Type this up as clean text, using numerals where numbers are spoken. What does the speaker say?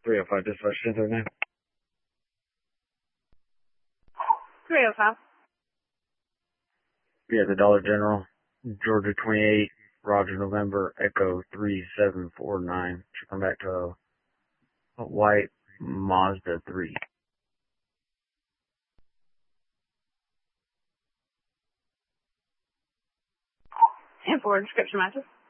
305 dispatch, 1039. 305. Yeah, the Dollar General, Georgia 28, Roger November, Echo 3749. Should come back to a white Mazda 3. 10-4, description matches.